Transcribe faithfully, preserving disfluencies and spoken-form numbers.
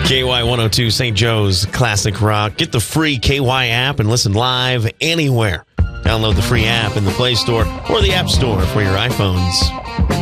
K Y one oh two, Saint Joe's Classic Rock. Get the free K Y app and listen live anywhere. Download the free app in the Play Store or the App Store for your iPhones.